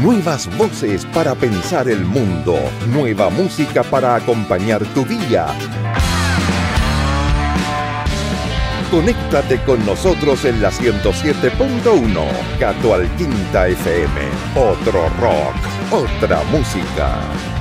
Nuevas voces para pensar el mundo. Nueva música para acompañar tu día. Conéctate con nosotros en la 107.1 Cato Alquinta FM. Otro rock, otra música.